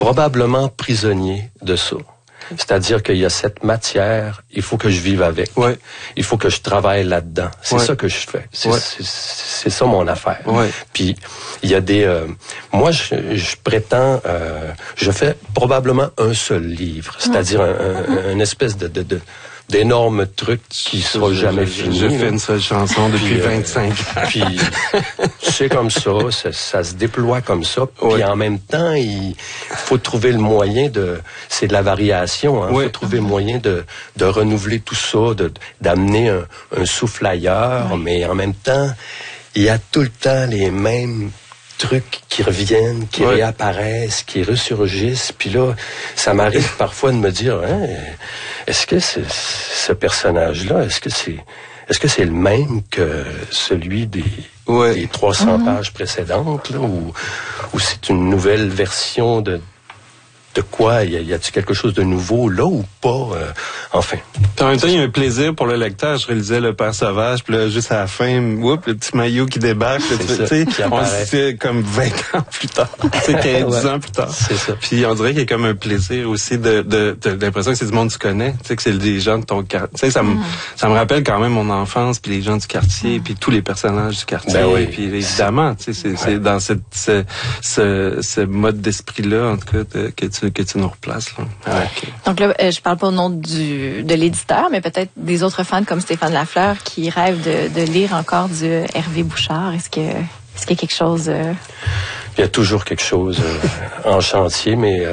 probablement prisonnier de ça. C'est-à-dire qu'il y a cette matière, il faut que je vive avec. Ouais. Il faut que je travaille là-dedans. C'est ça que je fais. C'est ça mon affaire. Ouais. Puis il y a des... moi, je prétends... je fais probablement un seul livre. C'est-à-dire un espèce d'énormes trucs qui sera jamais fini. Je fais une seule chanson depuis 25 ans. Puis c'est comme ça se déploie comme ça. Puis en même temps, il faut trouver le moyen c'est de la variation. Il faut trouver le moyen de renouveler tout ça, d'amener un souffle ailleurs. Mais en même temps, il y a tout le temps les mêmes trucs qui reviennent, qui réapparaissent, qui ressurgissent. Puis là, ça m'arrive parfois de me dire, est-ce que ce personnage-là, est-ce que c'est le même que celui des 300 pages précédentes, là, ou c'est une nouvelle version de quoi? Y a-t-il quelque chose de nouveau là ou pas? Enfin. En même temps, il y a un plaisir pour le lecteur. Je réalisais Le Père Sauvage, puis là, juste à la fin, le petit maillot qui débarque. Tu sais, on se dit comme 20 ans plus tard. Tu sais, 15 ans plus tard. C'est ça. Puis on dirait qu'il y a comme un plaisir aussi de l'impression que c'est du monde que tu connais. Tu sais, que c'est des gens de ton quartier. Tu sais, ça me rappelle quand même mon enfance, puis les gens du quartier, puis tous les personnages du quartier. Puis évidemment, tu sais, c'est dans ce mode d'esprit-là, en tout cas, que tu nous replaces, là. Donc là, je parle pas au nom de l'éditeur, mais peut-être des autres fans comme Stéphane Lafleur qui rêvent de lire encore du Hervé Bouchard. Est-ce qu'il y a quelque chose... Il y a toujours quelque chose en chantier, mais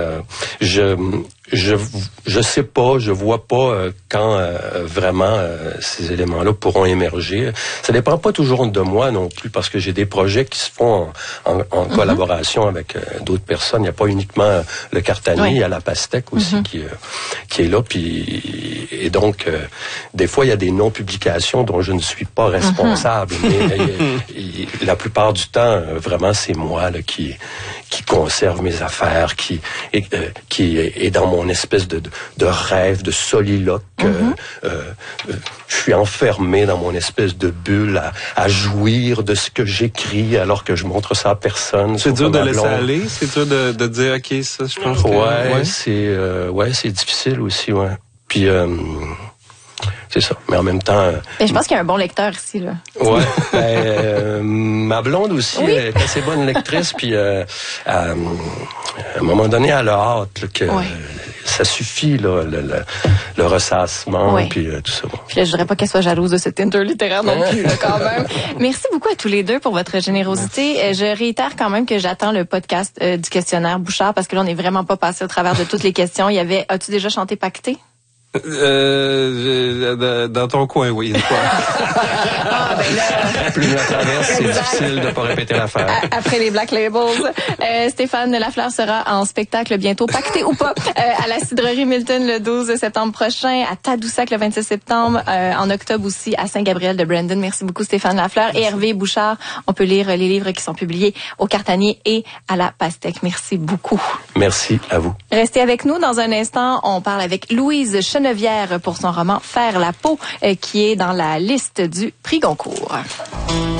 je sais pas, je vois pas quand vraiment ces éléments-là pourront émerger. Ça dépend pas toujours de moi non plus, parce que j'ai des projets qui se font en collaboration avec d'autres personnes. Il n'y a pas uniquement le Cartanier, il y a la Pastèque aussi qui est là. Et donc, des fois, il y a des non-publications dont je ne suis pas responsable. Mais la plupart du temps, vraiment, c'est moi là, qui conserve mes affaires, qui est dans mon espèce de rêve, de soliloque. Je suis enfermé dans mon espèce de bulle à jouir de ce que j'écris alors que je montre ça à personne. C'est dur de laisser aller? C'est dur de dire, OK, ça, je pense que... c'est difficile aussi, Puis... c'est ça. Mais en même temps... je pense qu'il y a un bon lecteur ici, là. Ouais. Ma blonde aussi est assez bonne lectrice, puis à un moment donné, elle a hâte là, que ça suffit, là, le ressassement, puis tout ça. Bon. Puis là, je dirais pas qu'elle soit jalouse de cet interlittéraire non plus, là, quand même. Merci beaucoup à tous les deux pour votre générosité. Je réitère quand même que j'attends le podcast du questionnaire Bouchard, parce que là, on n'est vraiment pas passé au travers de toutes les questions. As-tu déjà chanté Pacté? Dans ton coin, oui. Une fois. Plus la traverse, c'est difficile de pas répéter l'affaire. Après les Black Labels, Stéphane Lafleur sera en spectacle bientôt, pacté ou pas, à la Cidrerie Milton le 12 septembre prochain, à Tadoussac le 26 septembre, en octobre aussi à Saint-Gabriel de Brandon. Merci beaucoup Stéphane Lafleur. Et Hervé Bouchard, on peut lire les livres qui sont publiés au Cartanier et à la Pastèque. Merci beaucoup. Merci à vous. Restez avec nous. Dans un instant, on parle avec Louise Chenevière pour son roman Faire la peau, qui est dans la liste du prix Goncourt.